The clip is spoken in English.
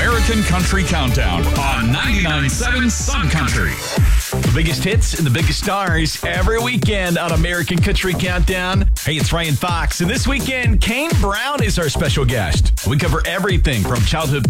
American Country Countdown on 99.7 Sun Country. The biggest hits and the biggest stars every weekend on American Country Countdown. Hey, it's Ryan Fox, and this weekend, Kane Brown is our special guest. We cover everything from childhood